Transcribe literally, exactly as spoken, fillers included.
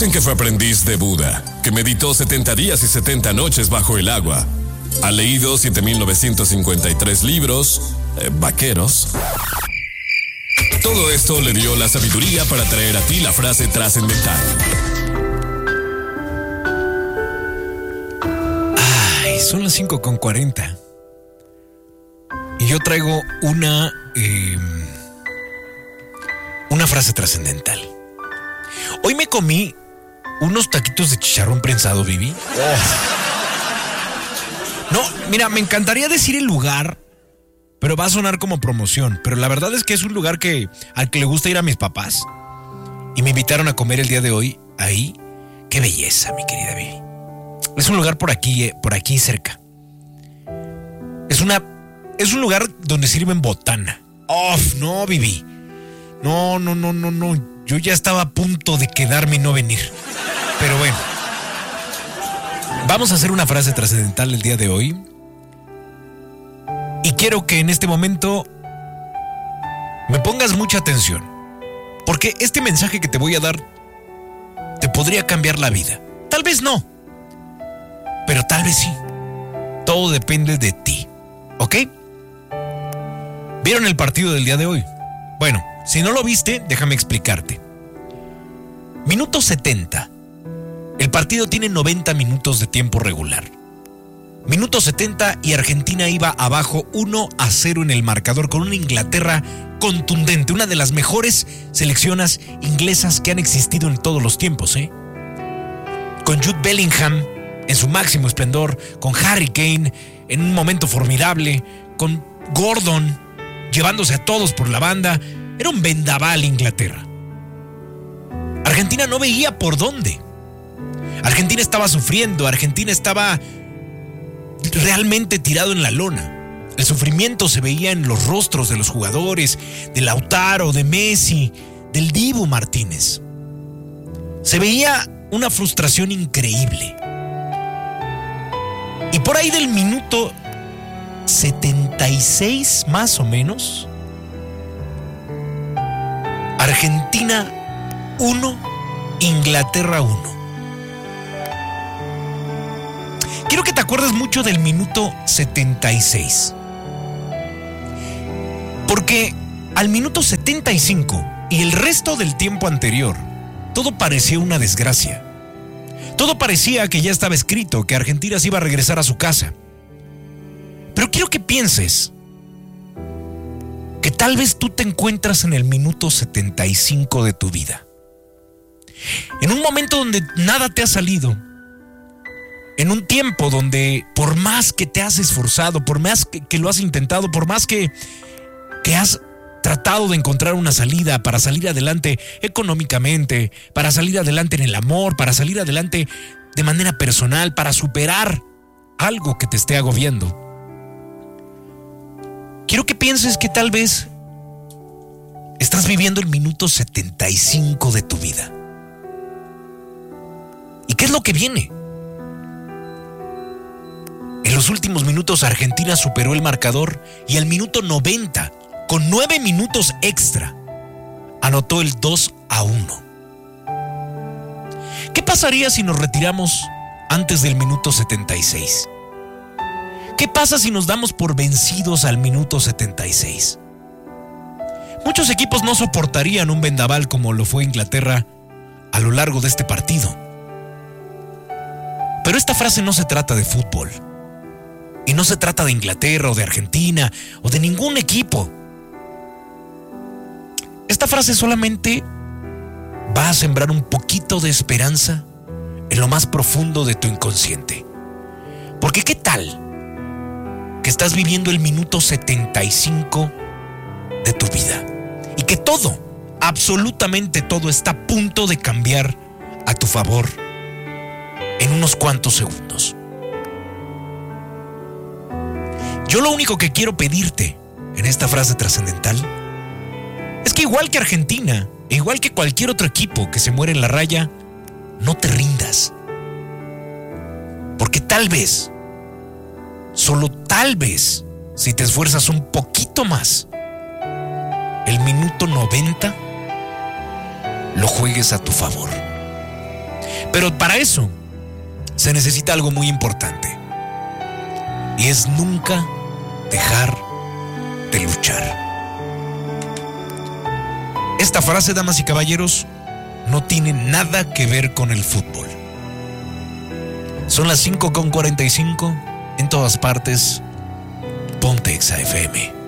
Dicen que fue aprendiz de Buda, que meditó setenta días y setenta noches bajo el agua. Ha leído siete mil novecientos cincuenta y tres libros, eh, vaqueros. Todo esto le dio la sabiduría para traer a ti la frase trascendental. Ay, son las cinco con cuarenta. Y yo traigo una... Eh, una frase trascendental. Hoy me comí unos taquitos de chicharrón prensado, Vivi. Oh. No, mira, me encantaría decir el lugar, pero va a sonar como promoción. Pero la verdad es que es un lugar que al que le gusta ir a mis papás. Y me invitaron a comer el día de hoy ahí. Qué belleza, mi querida Vivi. Es un lugar por aquí, eh, por aquí cerca. Es una, es un lugar donde sirven botana. Oh, no, Vivi. No, no, no, no, no. Yo ya estaba a punto de quedarme y no venir. Pero bueno. Vamos a hacer una frase trascendental el día de hoy. Y quiero que en este momento me pongas mucha atención. Porque este mensaje que te voy a dar te podría cambiar la vida. Tal vez no. Pero tal vez sí. Todo depende de ti. ¿Ok? ¿Vieron el partido del día de hoy? Bueno, si no lo viste, déjame explicarte. Minuto setenta. El partido tiene noventa minutos de tiempo regular. Minuto setenta y Argentina iba abajo uno a cero en el marcador con una Inglaterra contundente, una de las mejores selecciones inglesas que han existido en todos los tiempos, ¿eh? Con Jude Bellingham en su máximo esplendor, con Harry Kane en un momento formidable, con Gordon llevándose a todos por la banda. Era un vendaval Inglaterra. Argentina no veía por dónde. Argentina estaba sufriendo, Argentina estaba realmente tirado en la lona. El sufrimiento se veía en los rostros de los jugadores, de Lautaro, de Messi, del Dibu Martínez. Se veía una frustración increíble. Y por ahí del minuto setenta y seis más o menos, Argentina uno, Inglaterra uno. Quiero que te acuerdes mucho del minuto setenta y seis. Porque al minuto setenta y cinco y el resto del tiempo anterior, todo parecía una desgracia. Todo parecía que ya estaba escrito, que Argentina se iba a regresar a su casa. Pero quiero que pienses que tal vez tú te encuentras en el minuto setenta y cinco de tu vida. En un momento donde nada te ha salido. En un tiempo donde por más que te has esforzado, por más que, que lo has intentado, por más que, que has tratado de encontrar una salida para salir adelante económicamente, para salir adelante en el amor, para salir adelante de manera personal, para superar algo que te esté agobiando. Quiero que pienses que tal vez estás viviendo el minuto setenta y cinco de tu vida. ¿Y qué es lo que viene? En los últimos minutos Argentina superó el marcador y al minuto noventa, con nueve minutos extra, anotó el dos a uno. ¿Qué pasaría si nos retiramos antes del minuto setenta y seis? ¿Qué pasa si nos damos por vencidos al minuto setenta y seis? Muchos equipos no soportarían un vendaval como lo fue Inglaterra a lo largo de este partido. Pero esta frase no se trata de fútbol. Y no se trata de Inglaterra o de Argentina o de ningún equipo. Esta frase solamente va a sembrar un poquito de esperanza en lo más profundo de tu inconsciente. Porque ¿qué tal que estás viviendo el minuto setenta y cinco de tu vida? Y que todo, absolutamente todo, está a punto de cambiar a tu favor en unos cuantos segundos. Yo lo único que quiero pedirte en esta frase trascendental es que igual que Argentina, igual que cualquier otro equipo que se muere en la raya, no te rindas. Porque tal vez, solo tal vez, si te esfuerzas un poquito más, el minuto noventa lo juegues a tu favor. Pero para eso se necesita algo muy importante. Y es nunca dejar de luchar. Esta frase, damas y caballeros, no tiene nada que ver con el fútbol. Son las cinco con cuarenta y cinco, en todas partes, Ponte Exa F M.